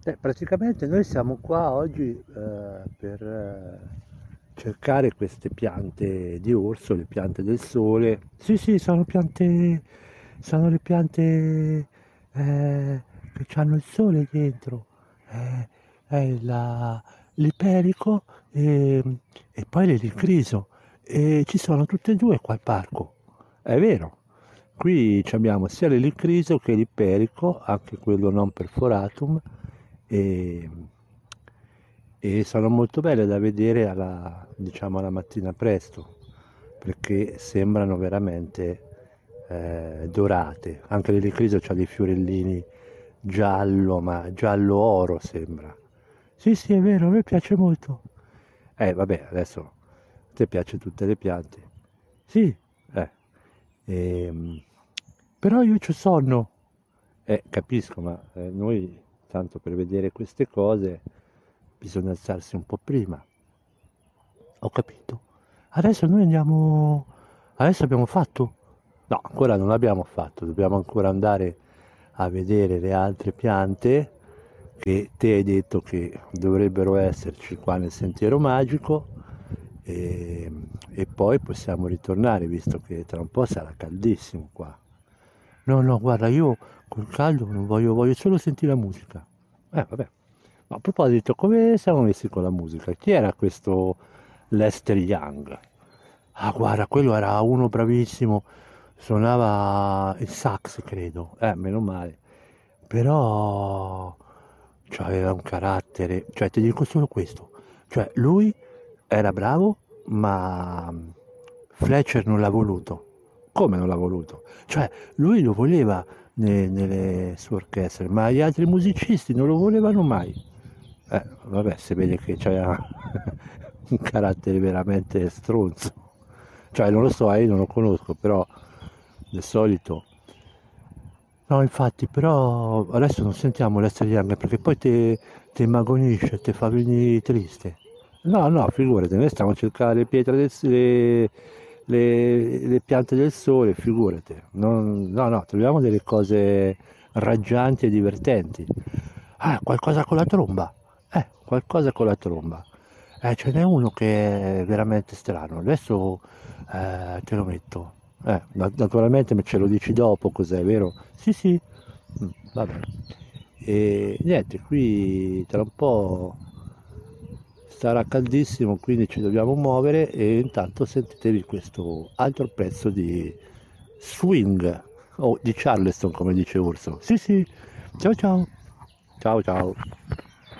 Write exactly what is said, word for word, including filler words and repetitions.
Eh, praticamente noi siamo qua oggi eh, per eh, cercare queste piante di orso, le piante del sole. Sì, sì, sono piante, sono le piante eh, che hanno il sole dentro. Eh, è la- l'iperico e, e poi l'elicriso. E ci sono tutte e due qua al parco. È vero. Qui ci abbiamo sia l'elicriso che l'iperico, anche quello non perforatum, e, e sono molto belle da vedere alla, diciamo, alla mattina presto, perché sembrano veramente eh, dorate. Anche l'elicriso ha dei fiorellini giallo, ma giallo oro sembra. Sì, sì, è vero, a me piace molto. Eh, vabbè, adesso a te piacciono tutte le piante. Sì, eh. Ehm, però io c'ho sonno. Eh, capisco, ma eh, noi, tanto per vedere queste cose, bisogna alzarsi un po' prima. Ho capito. Adesso noi andiamo... Adesso abbiamo fatto? No, ancora non l'abbiamo fatto. Dobbiamo ancora andare a vedere le altre piante che te hai detto che dovrebbero esserci qua nel sentiero magico e, e poi possiamo ritornare, visto che tra un po' sarà caldissimo qua. No, no, guarda, io col caldo non voglio, voglio solo sentire la musica. Eh, vabbè. Ma a proposito, come siamo messi con la musica? Chi era questo Lester Young? Ah, guarda, quello era uno bravissimo, suonava il sax, credo. Eh, meno male. Però aveva un carattere, cioè ti dico solo questo, cioè lui era bravo, ma Fletcher non l'ha voluto. Come non l'ha voluto? Cioè lui lo voleva ne- nelle sue orchestre, ma gli altri musicisti non lo volevano mai. Eh, vabbè, si vede che c'era un carattere veramente stronzo. Cioè, non lo so, eh, io non lo conosco, però di solito. No, infatti, però adesso non sentiamo l'essere Young perché poi ti ti immagonisce, ti fa venire triste. No, no, figurati, noi stiamo a cercare le pietre del s- le, le- le piante del sole, figurati. Non- no, no, troviamo delle cose raggianti e divertenti. Ah, qualcosa con la tromba. Eh, qualcosa con la tromba. Eh, ce n'è uno che è veramente strano. Adesso eh, te lo metto. Eh, na- naturalmente me ce lo dici dopo cos'è, vero? Sì, sì. Mm, vabbè. E niente, qui tra un po' sarà caldissimo, quindi ci dobbiamo muovere e intanto sentitevi questo altro pezzo di swing o di Charleston, come dice Urso. Sì, sì. Ciao ciao. Ciao ciao.